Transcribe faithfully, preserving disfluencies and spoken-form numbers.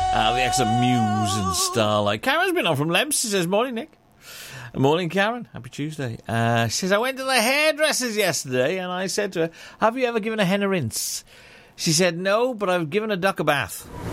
Uh, the ex of Muse and Starlight. Karen's been on from Lebs. She says, morning, Nick. Morning, Karen. Happy Tuesday. Uh, she says, I went to the hairdressers yesterday and I said to her, have you ever given a hen a rinse? She said, no, but I've given a duck a bath.